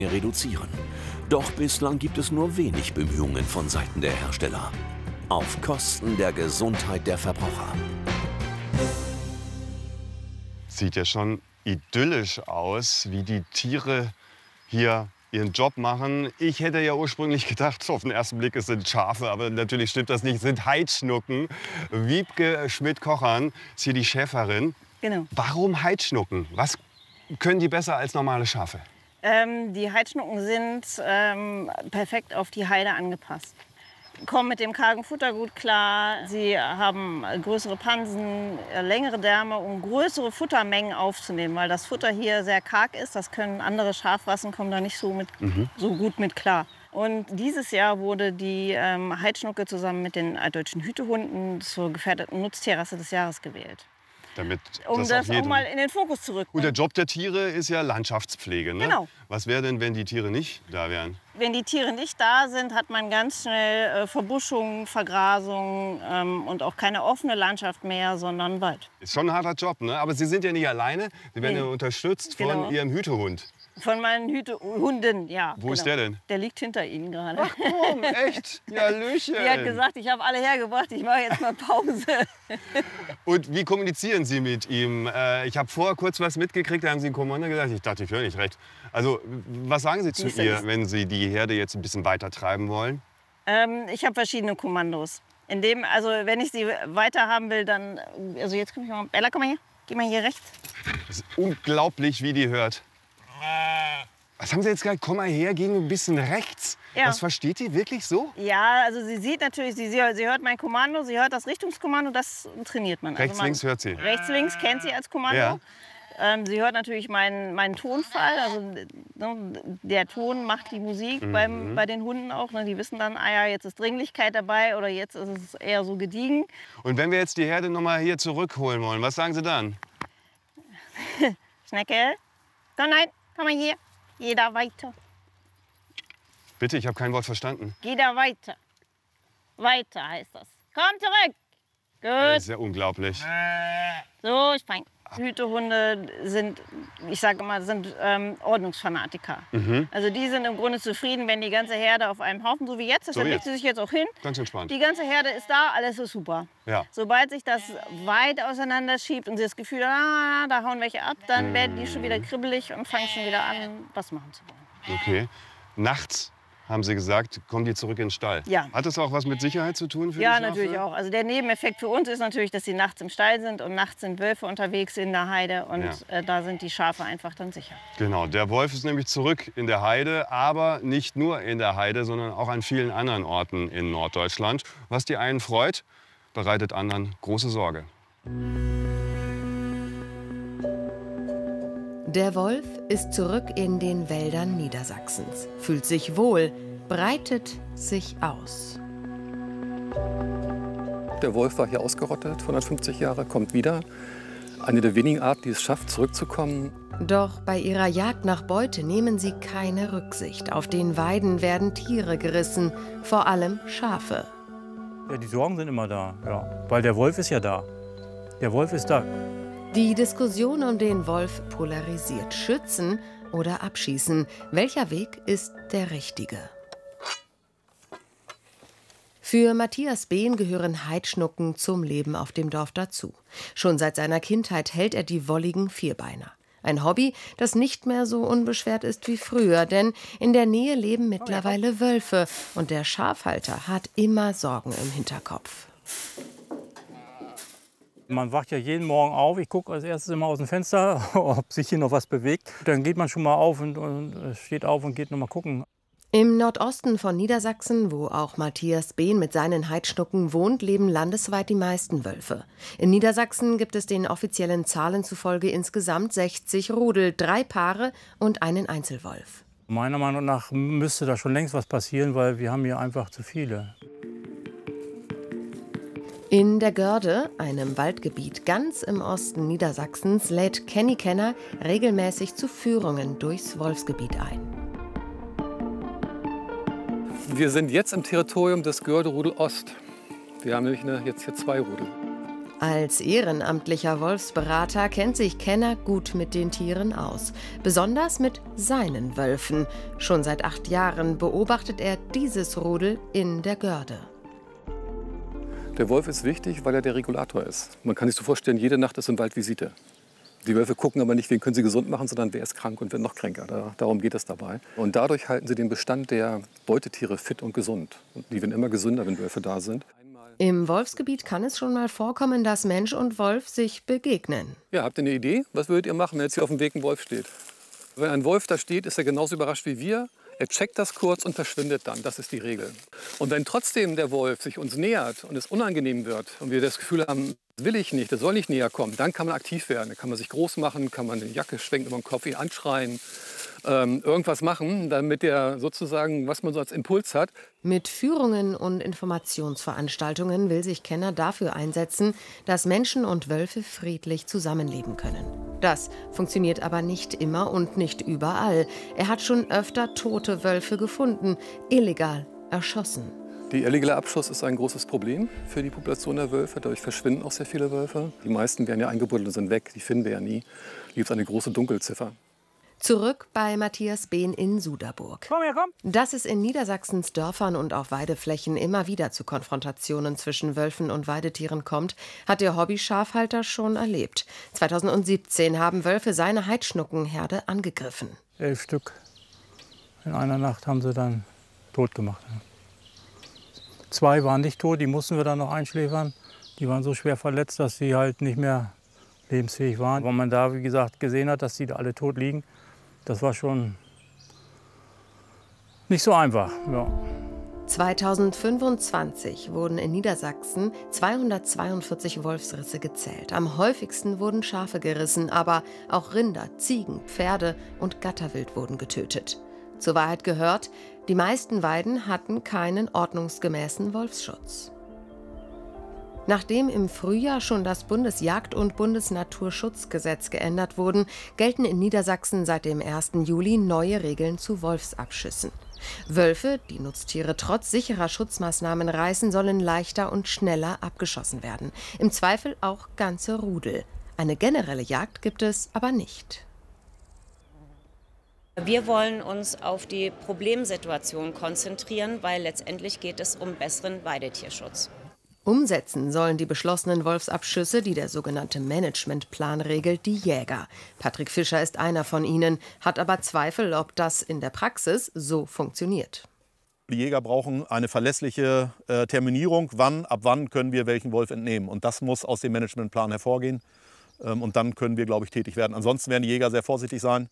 reduzieren. Doch bislang gibt es nur wenig Bemühungen von Seiten der Hersteller. Auf Kosten der Gesundheit der Verbraucher. Sieht ja schon idyllisch aus, wie die Tiere hier ihren Job machen. Ich hätte ja ursprünglich gedacht, auf den ersten Blick, es sind Schafe, aber natürlich stimmt das nicht. Es sind Heidschnucken. Wiebke Schmidt-Kochern ist hier die Chefin. Genau. Warum Heidschnucken? Was können die besser als normale Schafe? Die Heidschnucken sind perfekt auf die Heide angepasst. Kommen mit dem kargen Futter gut klar. Sie haben größere Pansen, längere Därme, um größere Futtermengen aufzunehmen. Weil das Futter hier sehr karg ist, das können andere Schafrassen, kommen da nicht so gut mit klar. Und dieses Jahr wurde die Heidschnucke zusammen mit den altdeutschen Hütehunden zur gefährdeten Nutztierrasse des Jahres gewählt. Um das auch mal in den Fokus zu rücken. Und der Job der Tiere ist ja Landschaftspflege, ne? Genau. Was wäre denn, wenn die Tiere nicht da wären? Wenn die Tiere nicht da sind, hat man ganz schnell Verbuschung, Vergrasung und auch keine offene Landschaft mehr, sondern Wald. Ist schon ein harter Job, ne? Aber Sie sind ja nicht alleine. Sie werden ja unterstützt von Ihrem Hütehund. Von meinen Hunden, ja. Wo ist der denn? Der liegt hinter Ihnen gerade. Ach komm, echt? Ja, Hallöchen. Die hat gesagt, ich habe alle hergebracht, ich mache jetzt mal Pause. Und wie kommunizieren Sie mit ihm? Ich habe vorher kurz was mitgekriegt, da haben Sie ein Kommando gesagt. Ich dachte, ich höre nicht recht. Also, was sagen Sie zu ihr, wenn Sie die Herde jetzt ein bisschen weiter treiben wollen? Ich habe verschiedene Kommandos. Also, wenn ich sie weiter haben will, dann... Also jetzt komm ich mal... Bella, komm mal hier. Geh mal hier rechts. Das ist unglaublich, wie die hört. Was haben Sie jetzt gesagt? Komm mal her, geh ein bisschen rechts. Ja. Das versteht die wirklich so? Ja, also sie sieht natürlich, sie hört mein Kommando, sie hört das Richtungskommando, das trainiert man. Rechts, links hört sie? Rechts, links kennt sie als Kommando. Ja. Sie hört natürlich meinen Tonfall, also der Ton macht die Musik bei den Hunden auch. Ne? Die wissen dann, ah ja, jetzt ist Dringlichkeit dabei oder jetzt ist es eher so gediegen. Und wenn wir jetzt die Herde noch mal hier zurückholen wollen, was sagen Sie dann? Schnecke, komm mal hier, geh da weiter. Bitte, ich habe kein Wort verstanden. Geh da weiter. Weiter heißt das. Komm zurück. Gut. Das ist ja unglaublich. So, ich fange. Hütehunde sind, ich sage immer, Ordnungsfanatiker. Also die sind im Grunde zufrieden, wenn die ganze Herde auf einem Haufen, so wie jetzt, deshalb legt sie sich jetzt auch hin. Ganz entspannt. Die ganze Herde ist da, alles ist super. Ja. Sobald sich das weit auseinander schiebt und sie das Gefühl haben, da hauen welche ab, dann werden die schon wieder kribbelig und fangen schon wieder an, was machen zu wollen. Okay. Nachts, haben Sie gesagt, kommen die zurück in den Stall. Ja. Hat das auch was mit Sicherheit zu tun für die Ja, Schafe? natürlich auch. Also der Nebeneffekt für uns ist natürlich, dass sie nachts im Stall sind und nachts sind Wölfe unterwegs in der Heide und da sind die Schafe einfach dann sicher. Genau, der Wolf ist nämlich zurück in der Heide, aber nicht nur in der Heide, sondern auch an vielen anderen Orten in Norddeutschland. Was die einen freut, bereitet anderen große Sorge. Der Wolf ist zurück in den Wäldern Niedersachsens, fühlt sich wohl, breitet sich aus. Der Wolf war hier ausgerottet, 150 Jahre, kommt wieder. Eine der wenigen Arten, die es schafft, zurückzukommen. Doch bei ihrer Jagd nach Beute nehmen sie keine Rücksicht. Auf den Weiden werden Tiere gerissen, vor allem Schafe. Ja, die Sorgen sind immer da, ja. Weil der Wolf ist ja da. Der Wolf ist da. Die Diskussion um den Wolf polarisiert. Schützen oder abschießen? Welcher Weg ist der richtige? Für Matthias Behn gehören Heidschnucken zum Leben auf dem Dorf dazu. Schon seit seiner Kindheit hält er die wolligen Vierbeiner. Ein Hobby, das nicht mehr so unbeschwert ist wie früher, denn in der Nähe leben mittlerweile Wölfe und der Schafhalter hat immer Sorgen im Hinterkopf. Man wacht ja jeden Morgen auf. Ich gucke als erstes immer aus dem Fenster, ob sich hier noch was bewegt. Dann geht man schon mal auf und steht auf und geht noch mal gucken. Im Nordosten von Niedersachsen, wo auch Matthias Behn mit seinen Heidschnucken wohnt, leben landesweit die meisten Wölfe. In Niedersachsen gibt es den offiziellen Zahlen zufolge insgesamt 60 Rudel, 3 Paare und einen Einzelwolf. Meiner Meinung nach müsste da schon längst was passieren, weil wir haben hier einfach zu viele. In der Görde, einem Waldgebiet ganz im Osten Niedersachsens, lädt Kenny Kenner regelmäßig zu Führungen durchs Wolfsgebiet ein. Wir sind jetzt im Territorium des Görde-Rudel Ost. Wir haben nämlich jetzt hier 2 Rudel. Als ehrenamtlicher Wolfsberater kennt sich Kenner gut mit den Tieren aus. Besonders mit seinen Wölfen. Schon seit 8 Jahren beobachtet er dieses Rudel in der Göhrde. Der Wolf ist wichtig, weil er der Regulator ist. Man kann sich so vorstellen, jede Nacht ist im Wald Visite. Die Wölfe gucken aber nicht, wen können sie gesund machen, sondern wer ist krank und wird noch kränker. Darum geht es dabei. Und dadurch halten sie den Bestand der Beutetiere fit und gesund. Und die werden immer gesünder, wenn Wölfe da sind. Im Wolfsgebiet kann es schon mal vorkommen, dass Mensch und Wolf sich begegnen. Ja, habt ihr eine Idee? Was würdet ihr machen, wenn jetzt hier auf dem Weg ein Wolf steht? Wenn ein Wolf da steht, ist er genauso überrascht wie wir. Er checkt das kurz und verschwindet dann. Das ist die Regel. Und wenn trotzdem der Wolf sich uns nähert und es unangenehm wird und wir das Gefühl haben, das will ich nicht, das soll nicht näher kommen, dann kann man aktiv werden. Dann kann man sich groß machen, kann man eine Jacke schwenken über den Kopf, ihn anschreien, irgendwas machen, damit er sozusagen, was man so als Impuls hat. Mit Führungen und Informationsveranstaltungen will sich Kenner dafür einsetzen, dass Menschen und Wölfe friedlich zusammenleben können. Das funktioniert aber nicht immer und nicht überall. Er hat schon öfter tote Wölfe gefunden, illegal erschossen. Der illegale Abschuss ist ein großes Problem für die Population der Wölfe. Dadurch verschwinden auch sehr viele Wölfe. Die meisten werden ja eingebuddelt und sind weg. Die finden wir ja nie. Da gibt es eine große Dunkelziffer. Zurück bei Matthias Behn in Suderburg. Komm her, komm! Dass es in Niedersachsens Dörfern und auf Weideflächen immer wieder zu Konfrontationen zwischen Wölfen und Weidetieren kommt, hat der Hobby-Schafhalter schon erlebt. 2017 haben Wölfe seine Heidschnuckenherde angegriffen. 11 Stück. In einer Nacht haben sie dann tot gemacht. 2 waren nicht tot, die mussten wir dann noch einschläfern. Die waren so schwer verletzt, dass sie halt nicht mehr lebensfähig waren. Wenn man da, wie gesagt, gesehen hat, dass sie da alle tot liegen, das war schon nicht so einfach. Ja. 2025 wurden in Niedersachsen 242 Wolfsrisse gezählt. Am häufigsten wurden Schafe gerissen, aber auch Rinder, Ziegen, Pferde und Gatterwild wurden getötet. Zur Wahrheit gehört, die meisten Weiden hatten keinen ordnungsgemäßen Wolfsschutz. Nachdem im Frühjahr schon das Bundesjagd- und Bundesnaturschutzgesetz geändert wurden, gelten in Niedersachsen seit dem 1. Juli neue Regeln zu Wolfsabschüssen. Wölfe, die Nutztiere trotz sicherer Schutzmaßnahmen reißen, sollen leichter und schneller abgeschossen werden. Im Zweifel auch ganze Rudel. Eine generelle Jagd gibt es aber nicht. Wir wollen uns auf die Problemsituation konzentrieren, weil letztendlich geht es um besseren Weidetierschutz. Umsetzen sollen die beschlossenen Wolfsabschüsse, die der sogenannte Managementplan regelt, die Jäger. Patrick Fischer ist einer von ihnen, hat aber Zweifel, ob das in der Praxis so funktioniert. Die Jäger brauchen eine verlässliche Terminierung, ab wann können wir welchen Wolf entnehmen. Und das muss aus dem Managementplan hervorgehen. Und dann können wir, glaube ich, tätig werden. Ansonsten werden die Jäger sehr vorsichtig sein.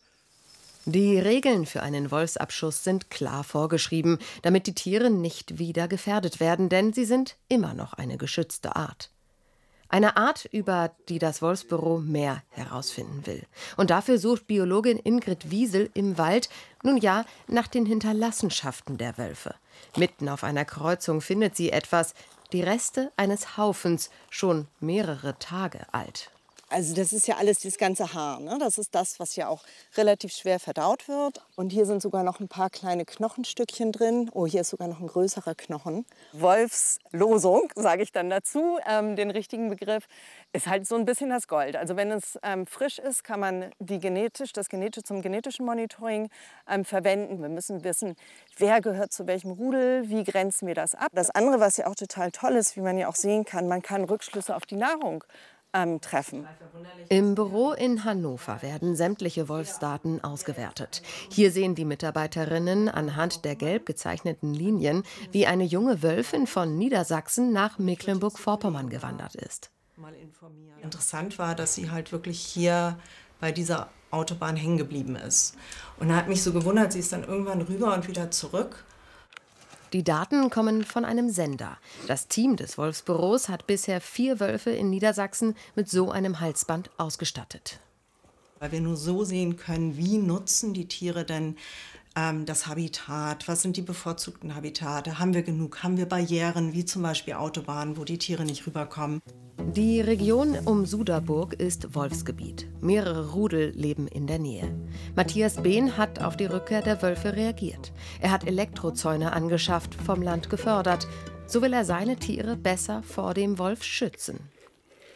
Die Regeln für einen Wolfsabschuss sind klar vorgeschrieben, damit die Tiere nicht wieder gefährdet werden, denn sie sind immer noch eine geschützte Art. Eine Art, über die das Wolfsbüro mehr herausfinden will. Und dafür sucht Biologin Ingrid Wiesel im Wald, nun ja, nach den Hinterlassenschaften der Wölfe. Mitten auf einer Kreuzung findet sie etwas, die Reste eines Haufens, schon mehrere Tage alt. Also das ist ja alles das ganze Haar, ne? Das ist das, was ja auch relativ schwer verdaut wird. Und hier sind sogar noch ein paar kleine Knochenstückchen drin. Oh, hier ist sogar noch ein größerer Knochen. Wolfslosung, sage ich dann dazu, den richtigen Begriff, ist halt so ein bisschen das Gold. Also wenn es frisch ist, kann man das Genetische zum genetischen Monitoring verwenden. Wir müssen wissen, wer gehört zu welchem Rudel, wie grenzen wir das ab. Das andere, was ja auch total toll ist, wie man ja auch sehen kann, man kann Rückschlüsse auf die Nahrung treffen. Im Büro in Hannover werden sämtliche Wolfsdaten ausgewertet. Hier sehen die Mitarbeiterinnen anhand der gelb gezeichneten Linien, wie eine junge Wölfin von Niedersachsen nach Mecklenburg-Vorpommern gewandert ist. Interessant war, dass sie halt wirklich hier bei dieser Autobahn hängen geblieben ist. Und da hat mich so gewundert, sie ist dann irgendwann rüber und wieder zurück. Die Daten kommen von einem Sender. Das Team des Wolfsbüros hat bisher 4 Wölfe in Niedersachsen mit so einem Halsband ausgestattet. Weil wir nur so sehen können, wie nutzen die Tiere denn das Habitat, was sind die bevorzugten Habitate, haben wir genug, haben wir Barrieren, wie zum Beispiel Autobahnen, wo die Tiere nicht rüberkommen. Die Region um Suderburg ist Wolfsgebiet. Mehrere Rudel leben in der Nähe. Matthias Behn hat auf die Rückkehr der Wölfe reagiert. Er hat Elektrozäune angeschafft, vom Land gefördert. So will er seine Tiere besser vor dem Wolf schützen.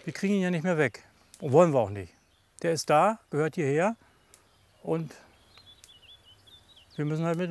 Wir kriegen ihn ja nicht mehr weg. Und wollen wir auch nicht. Der ist da, gehört hierher und wir müssen halt mit